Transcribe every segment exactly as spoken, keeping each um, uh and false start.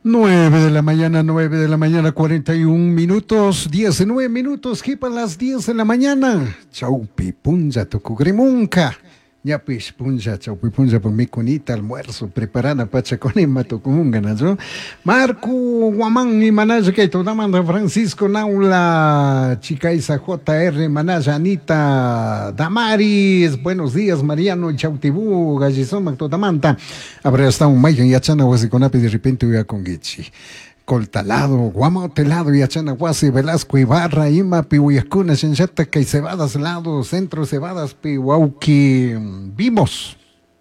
Nueve de la mañana, nueve de la mañana, cuarenta y un minutos, diecinueve minutos, jipa las diez de la mañana. Chaupi punja tucugrimunca. Ya pues punja, chaupi punja por mi conita, almuerzo, preparada pacha con emato comunga, ¿no? Marco Guamán y Manaya que toda manda Francisco Naula, chica Isa J R, Manaya Anita, Damaris, buenos días, Mariano, Chautibú, Gallizón, toda manta. Habrá estado un mayo y achana, huasiconapi, de repente voy a con Gichi. Coltalado, Guamotelado y Achanahuasi, Velasco Ibarra, Ima, Pihuayacuna, Shenchata, y Cebadas Lado, Centro Cebadas, Pihuauqui, vimos.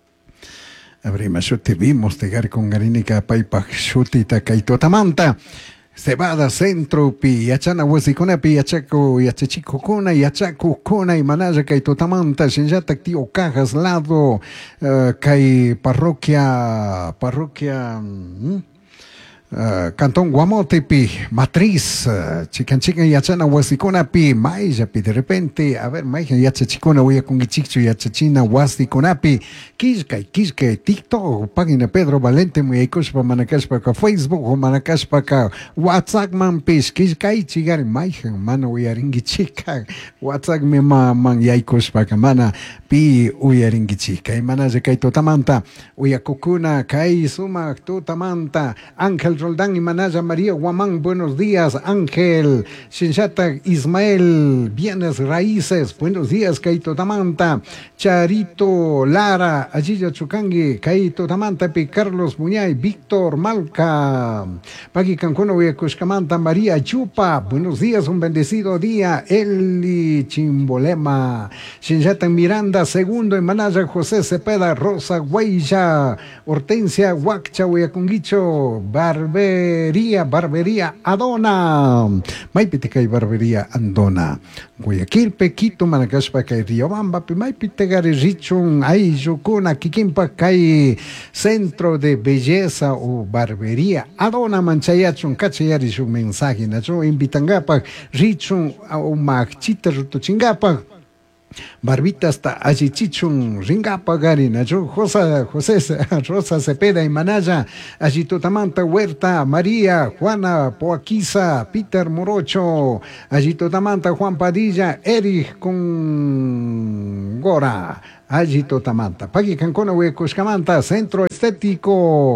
Abrima, te vimos, Tegar con Garínica, Paipa, Shutita, Kaitotamanta, Cebadas, Centro, Pi, Achanahuasi, Cona, Pi, Achaco, y Achachico, Cona, y Achaco, Cona, y Manaya, Kaitotamanta, Shenchata, Tío Cajas, Lado, uh, Kai, Parroquia, Parroquia, ¿hmm? Uh, Cantón Guamotepi, Matriz, uh, Chican Chican Yachana Huasicona Pi, Maijapi, de repente, a ver, Maija Yachachicona, voy a con Ichicho Yachachina, Huasiconapi, Kishka, Kishka, TikTok, página Pedro Valente, Muyacoshpa, Manacashpa, Facebook, Manacashpa, WhatsApp, man, Pish, Kishka, Chigar, Maija, Mana, Uyaringi Chica, WhatsApp, me man, Yaikoshpa, Mana, Pi, Uyaringi Chica, y Manaja Kaitotamanta, Uyakukuna, Kai Suma, Tutamanta, Ángel Roldán y Manaya María Guamán, buenos días, Ángel, Shinshata Ismael, Bienes Raíces, buenos días, Kaito Tamanta, Charito Lara, Ajiya Chucangi, Kaito Tamanta, Pi Carlos Muñay, Víctor Malca, Paqui Cancuno, Cuscamanta, María Chupa, buenos días, un bendecido día, Eli Chimbolema, Shinshata Miranda, segundo en Manaya, José Cepeda, Rosa Guaya, Hortensia Huacha, Huyaconguicho, Bar Barbería, Barbería Adona, Maipiteca y Barbería Andona, Guayaquil, Pequito, Manacashpa, Cay Riobamba, Maipitega, Richun, Ayucuna, Kikimpa, Cay Centro de Belleza o Barbería Adona, Manchayachun, Cachayari, su mensaje, Nacho, Invitangapa, Richun, o Machita, Rutochingapa. Barbita hasta Ajichichun, Ringapa Garina, José, José Rosa Cepeda y Manaya, Agitotamanta Huerta, María, Juana Poaquiza, Peter Morocho, Agitotamanta Juan Padilla, Eric con Gora, Agitotamanta, Pagui Cancona Huecoscamanta, Centro Estético,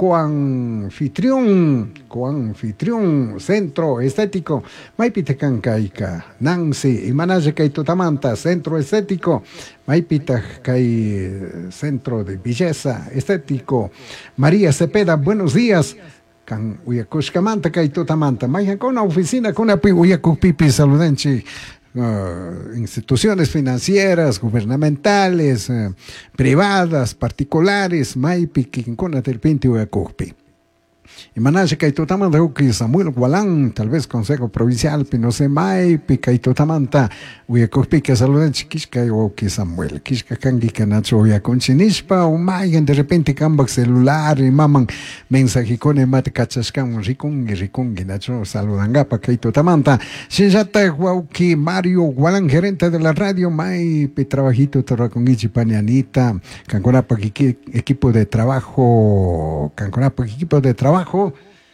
Coanfitrión, Coanfitrión, Centro Estético, Maipite Cancaica, Nancy, y Manaya Caitotamanta, Centro Estético, Maipita Cai, Centro de Belleza Estético, María Cepeda, buenos días. Can Uyacuscamanta, Caitotamanta, Maya con una oficina, con una Uyacupipi, saludanchi. Uh, instituciones financieras, gubernamentales, uh, privadas, particulares, Maipi, Quincona, Terpinti, Uyacupi. Y Manasha Kaitotamanta, Samuel Gualán, tal vez Consejo Provincial, Pinose Maipi, Kaitotamanta, Uyacupi, que saludan Chiquisca o que Samuel, Quisca Kangi, Canacho, Uyacunchinispa, o Mayan, de repente Cambak celular, y maman mensaje con el mate cachascam, Ricungi, Ricungi, Nacho, saludangapa, Kaitotamanta, Shinjata, Guauki, Mario Gualán, gerente de la radio, Maipi, trabajito, Torracungichi, Panianita, Canconapa, equipo de trabajo, Canconapa, equipo de trabajo,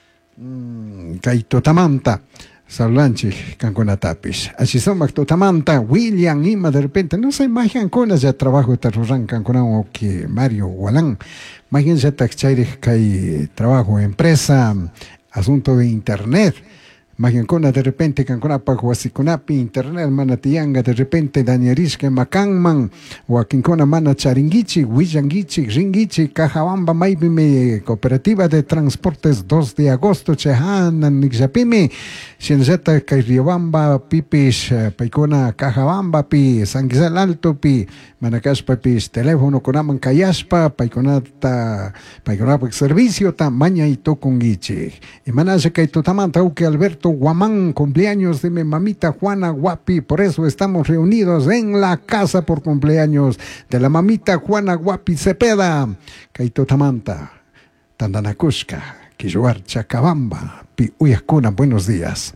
Kaitotamanta, Saulanchi, Canconatapis, así son Totamanta, William, Ima, de repente, no se imaginan con ya trabajo de Tarrurán, Canconao, que Mario Gualán, imagínense Taxchaire, que hay trabajo, empresa, asunto de internet. Magiancona de repente Canconapa, Huasiconapi, Internet, Manatianga, de repente Dañarisque, Macangman, Huaquincona, Mana Charingichi, Huillangichi, Ringichi, Cajabamba, Maibime, Cooperativa de Transportes dos de agosto, Chehana, Nixapimi, Shinzeta, Cairiobamba, Pipis, Paicona, Cajabamba, Pi, San Guisal Alto, Pi, Manacaspa, Pis, teléfono con Aman Cayaspa, Paiconata, Paiconapa, servicio, Tamaña y Tocongichi, y Manase Caitotamanta, Uke Alberto Guamán, cumpleaños de mi mamita Juana Guapi, por eso estamos reunidos en la casa por cumpleaños de la mamita Juana Guapi Cepeda, Caitotamanta, Tandanacushka, Quilluar, Chacabamba, Pi Uyacuna, buenos días.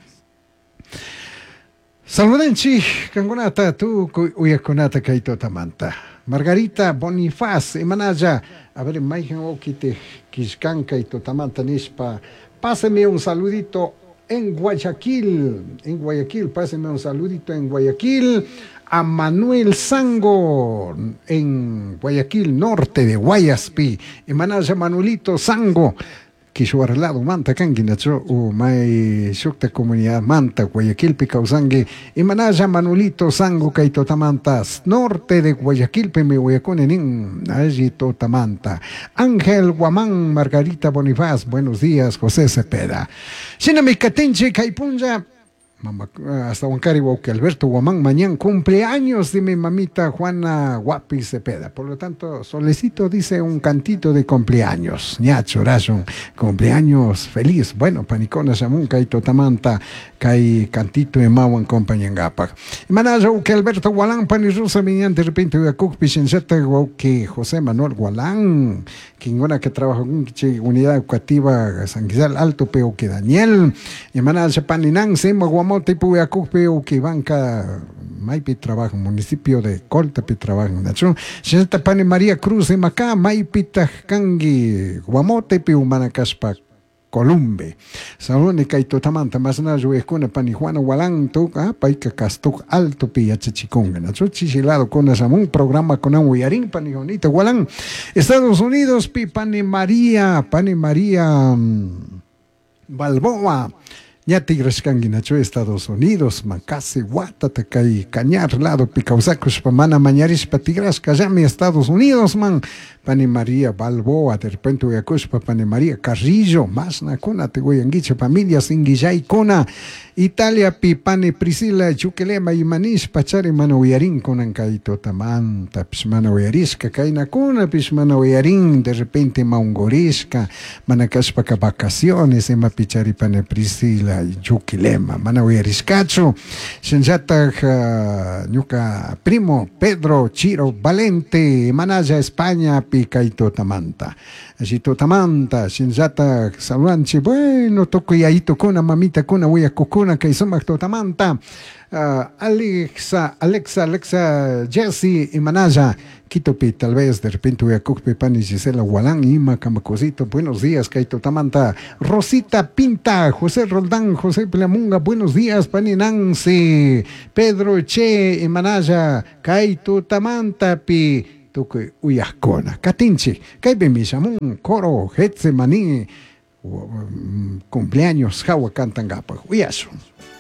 Saludenchi, Cangonata, tú Uyacunata Caitotamanta. Margarita Bonifaz, Emanaya, a ver, Maijan Okite, Kishkanka y Totamanta Nispa, páseme un saludito en Guayaquil, en Guayaquil, páseme un saludito en Guayaquil a Manuel Sango, en Guayaquil, norte de Guayaspi, Emanaya Manuelito Sango, Kishuarlado, Manta, Kanguinacho, o Mai Shukta Comunidad Manta, Guayaquil, Picausangue, Emanaya Manuelito Sango, Kaitotamantas, norte de Guayaquil, Peme Guayacunenin, allí Totamanta. Ángel Guamán, Margarita Bonifaz, buenos días, José Cepeda. Shinami Catenche, Caipunja. Mama, hasta Huancari que Alberto Guamán mañana cumpleaños de mi mamita Juana Guapi Cepeda. Por lo tanto, Solecito dice un cantito de cumpleaños. Ñacho, razón, cumpleaños feliz. Bueno, panicona Samunca y Totamanta, Kai cantito de Mawan compañangapa. Manaya que Alberto Gualán, Panirusa, Miñan, de repente, Huacuk, Pichenseta, que José Manuel Gualán, quien una que trabaja en unidad educativa San Guisal Alto, pero que Daniel, y Manaya Paninán, Sema Guamón. Tipo de o que banca Maipi trabaja en municipio de Coltapi trabaja en Nación. Señorita Pane María Cruz de Macá, Maipi Tajcangi, Guamote, Piumanacaspa, Columbe. Salónica y Totamanta, más nada, yo escuna Pani Juana Gualán, Toca, Paica Castuc, Alto Pilla Chichiconga. Nación Chichilado con un programa con Anguiarín, Pani Jonita Gualán. Estados Unidos, Pi Pane María, Pane María Balboa. Ya tigres canguinacho Estados Unidos, Macase, Guatatacay, Cañar, Lado, Picausacos, Pamana, Mañaris, Patigras, Cayami, Estados Unidos, man, Pane María, Balboa, de repente Huayacuspa, Pane María, Carrillo, Masna, Cona, Teguyanguiche, Familia, Singuillay, Cona, Italia, Pipane, Priscila, Chuquelema, y Manish, Pachare, Manoyarín, Conan, Caito, Tamanta, Pismana, Huyarisca, Caina, Cona, Pismana, Huyarín, de repente Maungorisca, Manacaspa, Vacaciones, Ema Pichari, Pane, Priscila, Chuquilema, Manahuyariscacho, Sensata, Ñuca, Primo, Pedro, Chiro, Valente, Manaya, España, Picaito Tamanta. Así Totamanta, Sensata, Saluanchi, bueno, toco y ahí tocó una mamita con una huella cocona que hizo Totamanta. Uh, Alexa, Alexa, Alexa, Jesse y Manaya, Quitopi, tal vez de repente voy a Cucpe, Pani, Gisela, Gualán, Ima, Camacosito, buenos días, Caito Tamanta, Rosita Pinta, José Roldán, José Plamunga, buenos días, Pani Nancy, Pedro Che y Manaya, Caito Tamanta, Pi, Tuque, Uyascona, Catinche, Caibe Mishamun, Coro, Hetze Maní, cumpleaños, Jawa Cantangapa, Uyasun.